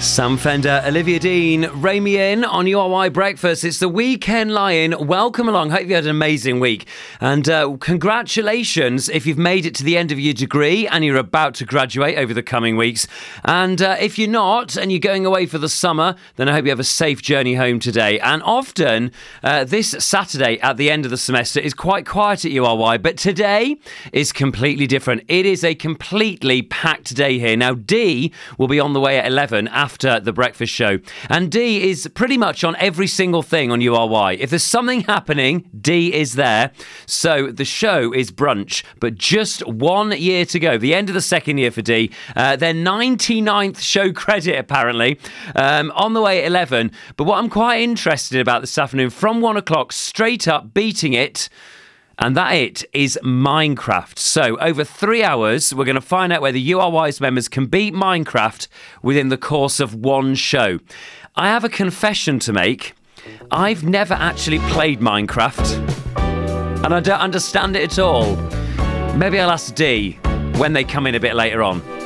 Sam Fender, Olivia Dean, Rami in on URY Breakfast. It's the Weekend Lion. Welcome along. Hope you had an amazing week. And congratulations if you've made it to the end of your degree and you're about to graduate over the coming weeks. And if you're not and you're going away for the summer, then I hope you have a safe journey home today. And often this Saturday at the end of the semester is quite quiet at URY, but today is completely different. It is a completely packed day here. Now, Dee will be on the way at 11 after the breakfast show. And Dee is pretty much on every single thing on URY. If there's something happening, Dee is there. So the show is brunch, but just 1 year to go. The end of the second year for Dee. Their 99th show credit, apparently, on the way at 11. But what I'm quite interested about this afternoon, from 1 o'clock, straight up beating it. And that it is Minecraft. So over 3 hours, we're going to find out whether URY's members can beat Minecraft within the course of one show. I have a confession to make. I've never actually played Minecraft. And I don't understand it at all. Maybe I'll ask Dee when they come in a bit later on.